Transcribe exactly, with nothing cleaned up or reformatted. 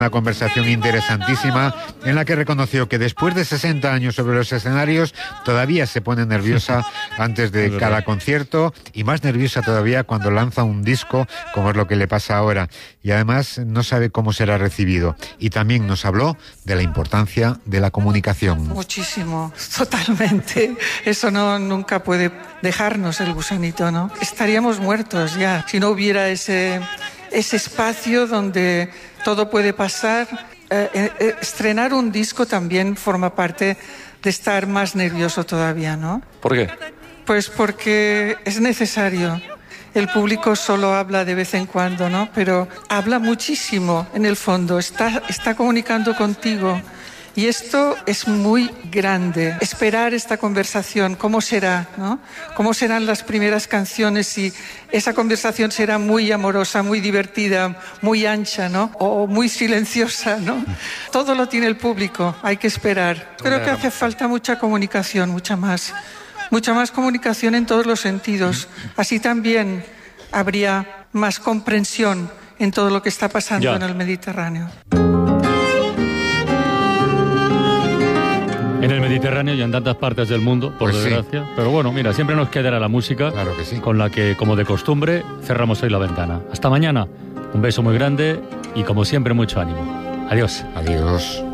Una conversación interesantísima en la que reconoció que después de sesenta años sobre los escenarios todavía se pone nerviosa antes de cada concierto y más nerviosa todavía cuando lanza un disco, como es lo que le pasa ahora. Y además no sabe cómo será recibido. Y también nos habló de la importancia de la comunicación. Muchísimo, totalmente. Eso no nunca puede dejarnos el gusanito, ¿no? Estaríamos muertos ya si no hubiera ese, ese espacio donde todo puede pasar. Eh, eh, estrenar un disco también forma parte de estar más nervioso todavía, ¿no? ¿Por qué? Pues porque es necesario. El público solo habla de vez en cuando, ¿no? Pero habla muchísimo en el fondo, está, está comunicando contigo. Y esto es muy grande. Esperar esta conversación, ¿cómo será, no? ¿Cómo serán las primeras canciones? Si esa conversación será muy amorosa, muy divertida, muy ancha, ¿no? O muy silenciosa, ¿no? Todo lo tiene el público, hay que esperar. Creo que hace falta mucha comunicación, mucha más. Mucha más comunicación en todos los sentidos. Así también habría más comprensión en todo lo que está pasando ya en el Mediterráneo. En el Mediterráneo y en tantas partes del mundo, por pues desgracia. Sí. Pero bueno, mira, siempre nos quedará la música, claro que sí, con la que, como de costumbre, cerramos hoy la ventana. Hasta mañana. Un beso muy grande y, como siempre, mucho ánimo. Adiós. Adiós.